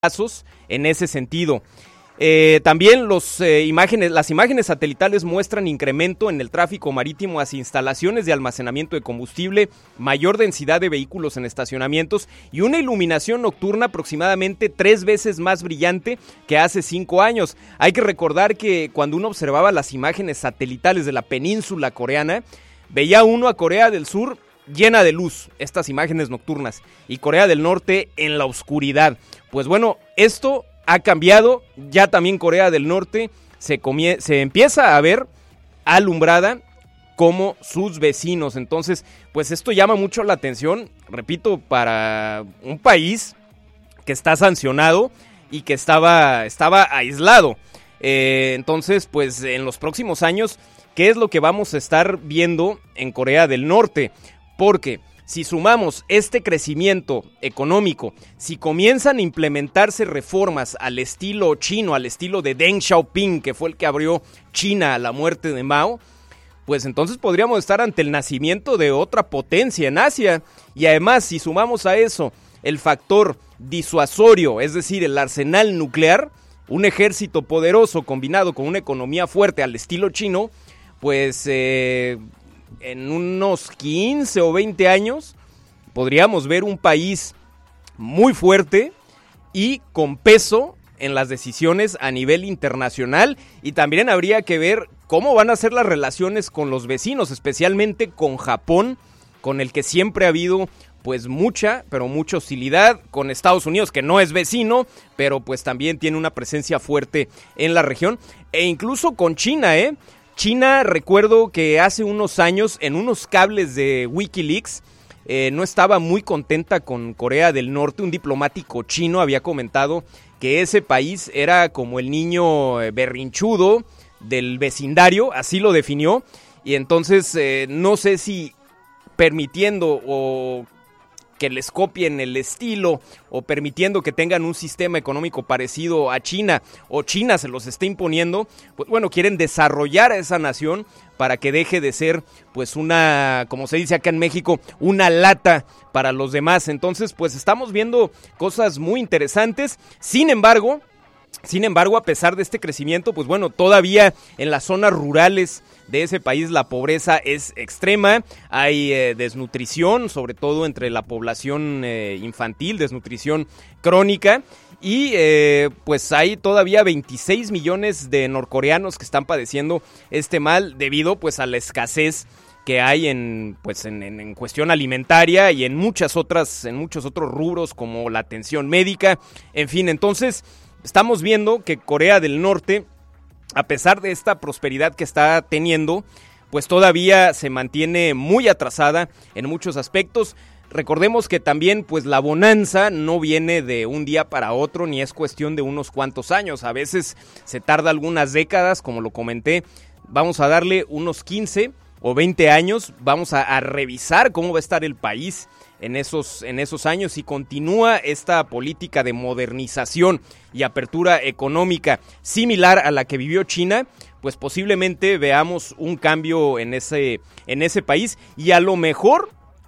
pasos en ese sentido. También las imágenes satelitales muestran incremento en el tráfico marítimo hacia instalaciones de almacenamiento de combustible, mayor densidad de vehículos en estacionamientos y una iluminación nocturna aproximadamente 3 veces más brillante que hace 5 años. Hay que recordar que cuando uno observaba las imágenes satelitales de la península coreana, veía uno a Corea del Sur llena de luz, estas imágenes nocturnas, y Corea del Norte en la oscuridad. Pues bueno, esto ha cambiado, ya también Corea del Norte se empieza a ver alumbrada como sus vecinos. Entonces, pues esto llama mucho la atención, repito, para un país que está sancionado y que estaba aislado. Entonces, pues en los próximos años, ¿qué es lo que vamos a estar viendo en Corea del Norte? Porque si sumamos este crecimiento económico, si comienzan a implementarse reformas al estilo chino, al estilo de Deng Xiaoping, que fue el que abrió China a la muerte de Mao, pues entonces podríamos estar ante el nacimiento de otra potencia en Asia. Y además, si sumamos a eso el factor disuasorio, es decir, el arsenal nuclear, un ejército poderoso combinado con una economía fuerte al estilo chino, pues en unos 15 o 20 años podríamos ver un país muy fuerte y con peso en las decisiones a nivel internacional, y también habría que ver cómo van a ser las relaciones con los vecinos, especialmente con Japón, con el que siempre ha habido pues mucha hostilidad, con Estados Unidos, que no es vecino, pero pues también tiene una presencia fuerte en la región, e incluso con China, China, recuerdo que hace unos años en unos cables de Wikileaks no estaba muy contenta con Corea del Norte. Un diplomático chino había comentado que ese país era como el niño berrinchudo del vecindario, así lo definió, y entonces no sé si permitiendo o que les copien el estilo o permitiendo que tengan un sistema económico parecido a China, o China se los está imponiendo, pues bueno, quieren desarrollar a esa nación para que deje de ser pues una, como se dice acá en México, una lata para los demás. Entonces pues estamos viendo cosas muy interesantes. Sin embargo, a pesar de este crecimiento, pues bueno, todavía en las zonas rurales de ese país la pobreza es extrema, hay desnutrición, sobre todo entre la población infantil, desnutrición crónica, y pues hay todavía 26 millones de norcoreanos que están padeciendo este mal debido pues a la escasez que hay en cuestión alimentaria y en muchos otros rubros como la atención médica, en fin. Entonces estamos viendo que Corea del Norte, a pesar de esta prosperidad que está teniendo, pues todavía se mantiene muy atrasada en muchos aspectos. Recordemos que también pues la bonanza no viene de un día para otro, ni es cuestión de unos cuantos años. A veces se tarda algunas décadas, como lo comenté. Vamos a darle unos 15 o 20 años, vamos a revisar cómo va a estar el país en esos años, si continúa esta política de modernización y apertura económica similar a la que vivió China, pues posiblemente veamos un cambio en ese país, y a lo mejor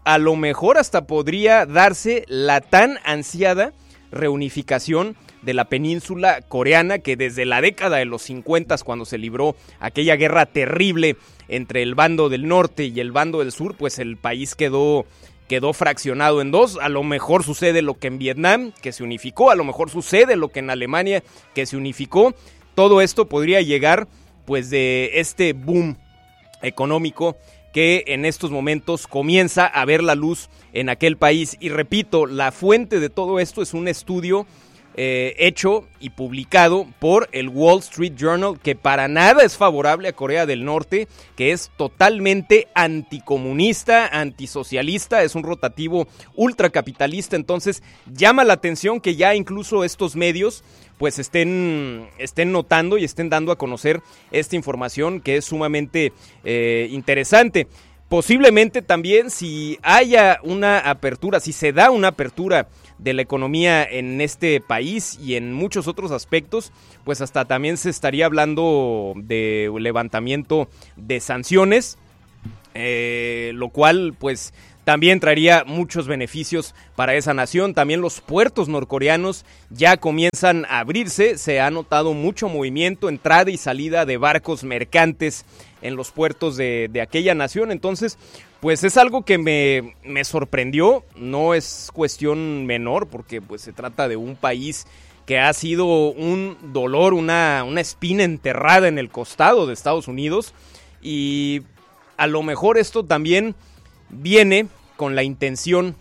hasta podría darse la tan ansiada reunificación de la península coreana, que desde la década de los 50, cuando se libró aquella guerra terrible entre el bando del norte y el bando del sur, pues el país quedó fraccionado en dos. A lo mejor sucede lo que en Vietnam, que se unificó, a lo mejor sucede lo que en Alemania, que se unificó. Todo esto podría llegar pues de este boom económico que en estos momentos comienza a ver la luz en aquel país. Y repito, la fuente de todo esto es un estudio hecho y publicado por el Wall Street Journal, que para nada es favorable a Corea del Norte, que es totalmente anticomunista, antisocialista, es un rotativo ultracapitalista. Entonces llama la atención que ya incluso estos medios pues estén notando y estén dando a conocer esta información, que es sumamente interesante. Posiblemente también si haya una apertura, si se da una apertura de la economía en este país y en muchos otros aspectos, pues hasta también se estaría hablando de levantamiento de sanciones, lo cual pues también traería muchos beneficios para esa nación. También los puertos norcoreanos ya comienzan a abrirse, se ha notado mucho movimiento, entrada y salida de barcos mercantes en los puertos de aquella nación. Entonces, pues es algo que me sorprendió, no es cuestión menor, porque pues se trata de un país que ha sido un dolor, una espina enterrada en el costado de Estados Unidos, y a lo mejor esto también viene con la intención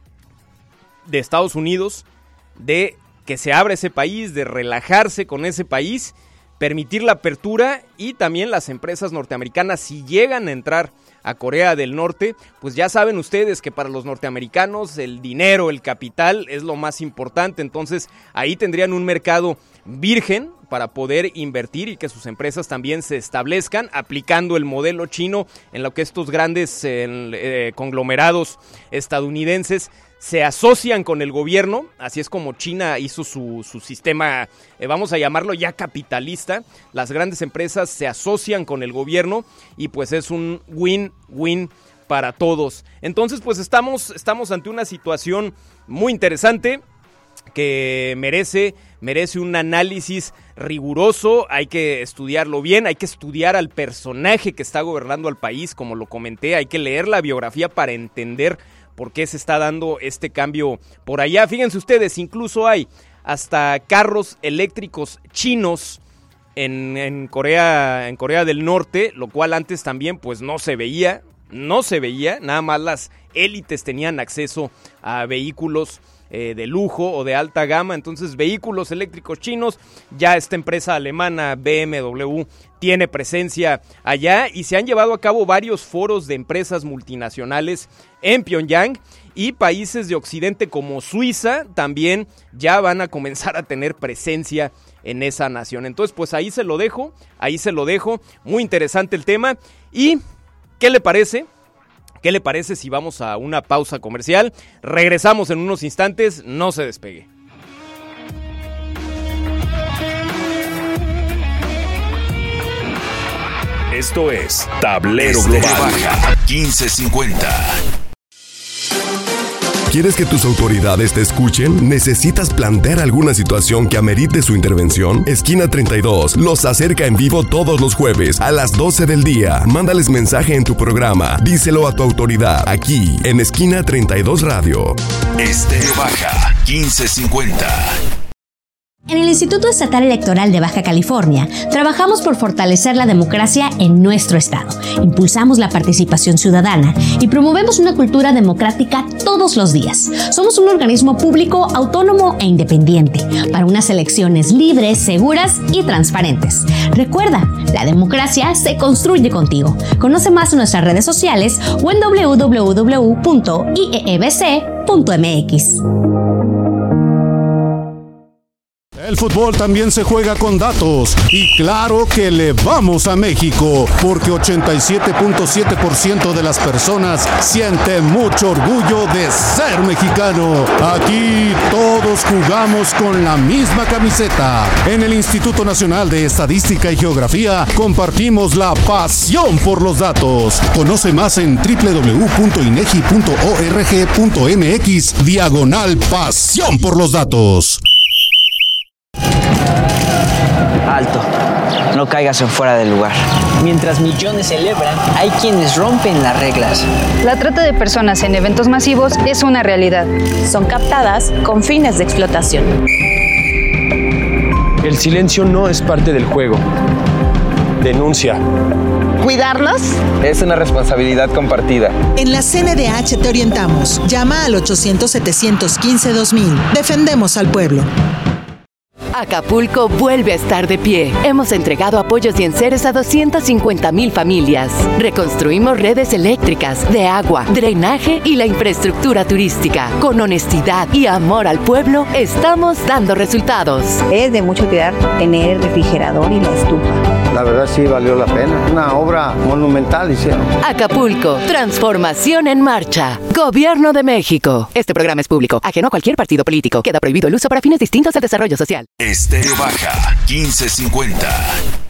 de Estados Unidos de que se abra ese país, de relajarse con ese país, permitir la apertura, y también las empresas norteamericanas, si llegan a entrar a Corea del Norte, pues ya saben ustedes que para los norteamericanos el dinero, el capital es lo más importante. Entonces ahí tendrían un mercado virgen para poder invertir y que sus empresas también se establezcan aplicando el modelo chino, en lo que estos grandes conglomerados estadounidenses se asocian con el gobierno. Así es como China hizo su sistema, vamos a llamarlo ya capitalista. Las grandes empresas se asocian con el gobierno y pues es un win-win para todos. Entonces pues estamos ante una situación muy interesante que merece un análisis riguroso. Hay que estudiarlo bien, hay que estudiar al personaje que está gobernando al país, como lo comenté, hay que leer la biografía para entender por qué se está dando este cambio por allá. Fíjense ustedes, incluso hay hasta carros eléctricos chinos en Corea del Norte, lo cual antes también pues no se veía, nada más las élites tenían acceso a vehículos de lujo o de alta gama. Entonces, vehículos eléctricos chinos, ya esta empresa alemana BMW tiene presencia allá, y se han llevado a cabo varios foros de empresas multinacionales en Pyongyang, y países de Occidente como Suiza también ya van a comenzar a tener presencia en esa nación. Entonces, pues ahí se lo dejo, muy interesante el tema. ¿Y qué le parece? ¿Qué le parece si vamos a una pausa comercial? Regresamos en unos instantes, no se despegue. Esto es Tablero Global 1550. ¿Quieres que tus autoridades te escuchen? ¿Necesitas plantear alguna situación que amerite su intervención? Esquina 32 los acerca en vivo todos los jueves a las 12 del día. Mándales mensaje en tu programa. Díselo a tu autoridad aquí en Esquina 32 Radio. Estéreo Baja 1550. En el Instituto Estatal Electoral de Baja California, trabajamos por fortalecer la democracia en nuestro estado, impulsamos la participación ciudadana y promovemos una cultura democrática todos los días. Somos un organismo público, autónomo e independiente, para unas elecciones libres, seguras y transparentes. Recuerda, la democracia se construye contigo. Conoce más en nuestras redes sociales o en www.iebc.mx. El fútbol también se juega con datos, y claro que le vamos a México, porque 87.7% de las personas siente mucho orgullo de ser mexicano. Aquí todos jugamos con la misma camiseta. En el Instituto Nacional de Estadística y Geografía compartimos la pasión por los datos. Conoce más en www.inegi.org.mx/pasión por los datos. Alto, no caigas en fuera del lugar. Mientras millones celebran, hay quienes rompen las reglas. La trata de personas en eventos masivos es una realidad. Son captadas con fines de explotación. El silencio no es parte del juego. Denuncia. ¿Cuidarnos? Es una responsabilidad compartida. En la CNDH te orientamos. Llama al 800-715-2000. Defendemos al pueblo. Acapulco vuelve a estar de pie. Hemos entregado apoyos y enseres a 250,000 familias. Reconstruimos redes eléctricas, de agua, drenaje y la infraestructura turística. Con honestidad y amor al pueblo, estamos dando resultados. Es de mucha utilidad tener el refrigerador y la estufa. La verdad sí valió la pena. Una obra monumental hicieron. Acapulco, transformación en marcha. Gobierno de México. Este programa es público, ajeno a cualquier partido político. Queda prohibido el uso para fines distintos del desarrollo social. Estéreo Baja 1550.